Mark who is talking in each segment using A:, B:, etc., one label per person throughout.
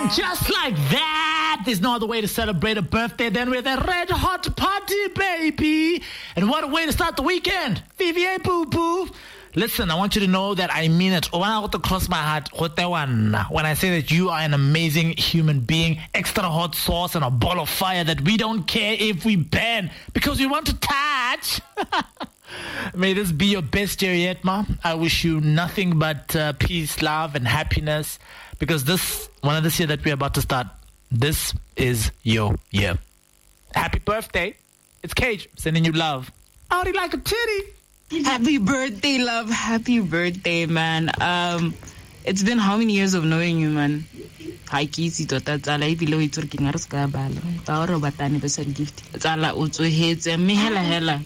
A: And just like that, there's no other way to celebrate a birthday than with a red hot party, baby. And what a way to start the weekend. VVA boo-boo. Listen, I want you to know that I mean it. When I want to cross my heart, when I say that you are an amazing human being, extra hot sauce and a ball of fire that we don't care if we ban because we want to touch. May this be your best year yet, Ma. I wish you nothing but peace, love, and happiness because this year that we're about to start, this is your year. Happy birthday. It's Cage sending you love. I already like a titty.
B: Happy birthday, love. Happy birthday, man. It's been how many years of knowing you, man? Hi, Kisi, Totatala, below it's working at Scabal. Our Robert anniversary gift. Tala also hates me. Hella.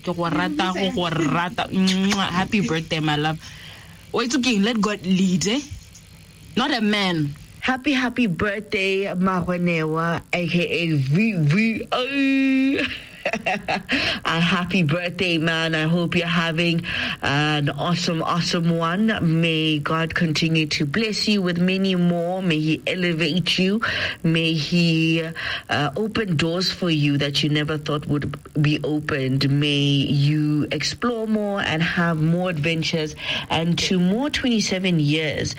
B: Happy birthday, my love. Wait, okay, let God lead, eh? Not a man.
C: Happy birthday, Mahwanewa, aka VV. And happy birthday, man. I hope you're having an awesome one. May God continue to bless you with many more. May He elevate you. May He open doors for you that you never thought would be opened. May you explore more and have more adventures. And to more 27 years.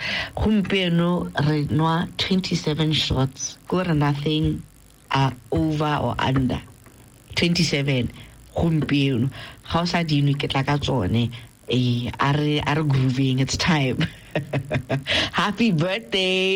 C: 27 shots. Got nothing over or under. 27 gompieno ga o sa dino ke tla ka tsone are grooving. It's time. Happy birthday.